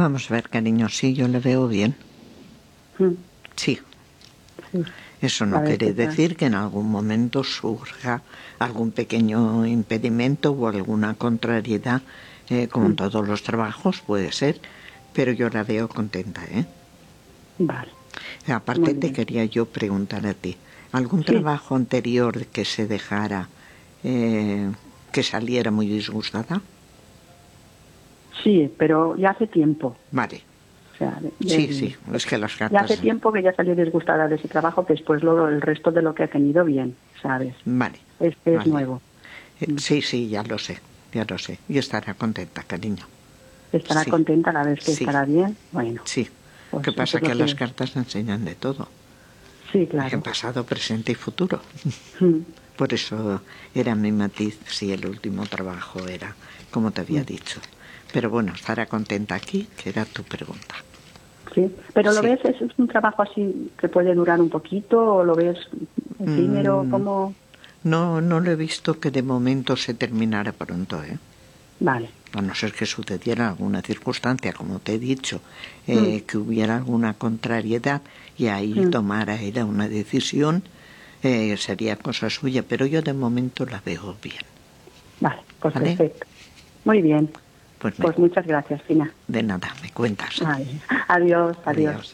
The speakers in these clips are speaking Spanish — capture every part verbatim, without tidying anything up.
Vamos a ver, cariño, sí, yo le veo bien. Mm. Sí. Sí. Eso no quiere decir que en algún momento surja algún pequeño impedimento o alguna contrariedad, eh, como en todos los trabajos puede ser, pero yo la veo contenta, ¿eh? Vale. Aparte te quería yo preguntar a ti, ¿algún Sí. trabajo anterior que se dejara, eh, que saliera muy disgustada? Sí, pero ya hace tiempo. Vale. O sea, de, de, sí, sí, es que las cartas... Ya hace tiempo que ya salió disgustada de ese trabajo, que después luego el resto de lo que ha tenido bien, ¿sabes? Vale. Este vale. es nuevo. Eh, sí, sí, ya lo sé, ya lo sé. Y estará contenta, cariño. Estará sí. contenta a la vez que sí. estará bien. Bueno. Sí. Pues ¿Qué pasa? es lo Que, que las es. cartas enseñan de todo. Sí, claro. En pasado, presente y futuro. Mm. Por eso era mi matiz si el último trabajo era como te había mm. dicho. Pero bueno, estará contenta aquí, que era tu pregunta. Sí, pero ¿lo sí. ves? ¿Es un trabajo así que puede durar un poquito o lo ves efímero? Mm, ¿Cómo? No, no lo he visto que de momento se terminara pronto, ¿eh? Vale. A no ser que sucediera alguna circunstancia, como te he dicho, eh, mm. que hubiera alguna contrariedad y ahí mm. tomara ella una decisión, eh, sería cosa suya, pero yo de momento la veo bien. Vale, pues ¿Vale? perfecto. Muy bien. Pues, pues me... muchas gracias, Fina. De nada, me cuentas. Vale. Adiós, adiós. Adiós.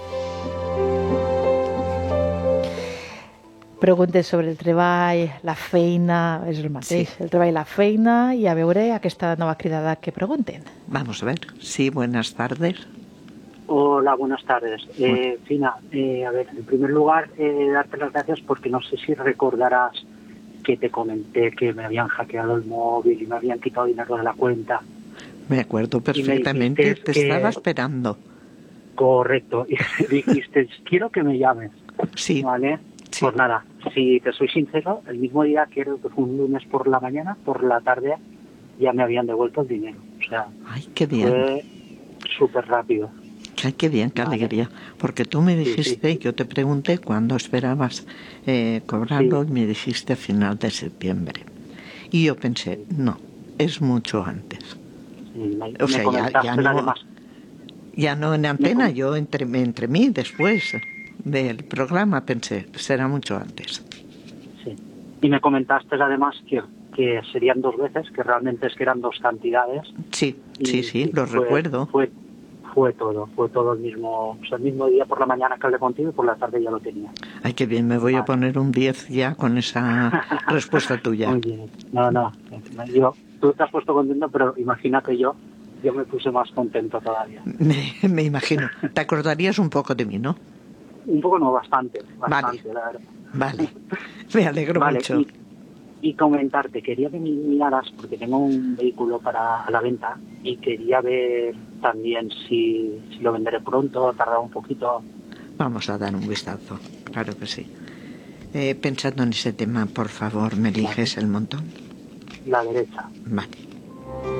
Preguntes sobre el treball, la feina, és el mateix, sí. el treball i la feina, i a veure aquesta nova cridada que pregunten. Vamos a ver. Sí, buenas tardes. Hola, buenas tardes. Eh, Fina, eh, a ver, en primer lugar, eh, darte las gracias porque no sé si recordarás que te comenté que me habían hackeado el móvil y me habían quitado dinero de la cuenta. Me acuerdo perfectamente, me te que... estaba esperando. Correcto, y me dijiste, quiero que me llames. Sí. ¿Vale? Sí. Pues nada, si te soy sincero, el mismo día, creo que fue un lunes por la mañana, por la tarde, ya me habían devuelto el dinero. O sea, Ay, qué bien. Fue súper rápido. Ay, qué bien, qué vale. alegría. Porque tú me dijiste, sí, sí. yo te pregunté cuándo esperabas eh, cobrarlo, sí. y me dijiste a final de septiembre. Y yo pensé, sí. no, es mucho antes. Sí, me, o sea, me ya, ya, no, además. ya no en antena, me... yo entre, entre mí después del programa pensé, será mucho antes. Sí. Y me comentaste además que, que serían dos veces, que realmente es que eran dos cantidades. Sí, y, sí, sí, y lo fue, recuerdo. Fue, fue todo, fue todo el mismo, o sea, el mismo día por la mañana que hablé contigo y por la tarde ya lo tenía. Ay, qué bien, me voy vale. a poner un diez ya con esa respuesta tuya. Muy bien. No, no, yo, tú te has puesto contento, pero imagínate yo, yo me puse más contento todavía. Me, me imagino. Te acordarías un poco de mí, ¿no? Un poco no, bastante, bastante, vale. la verdad. Vale, me alegro vale, mucho. Y, y comentarte, quería que me miraras, porque tengo un vehículo para a la venta, y quería ver también si, si lo venderé pronto, tardará un poquito. Vamos a dar un vistazo, claro que sí. Eh, pensando en ese tema, por favor, ¿me eliges vale. el montón? La derecha. Vale.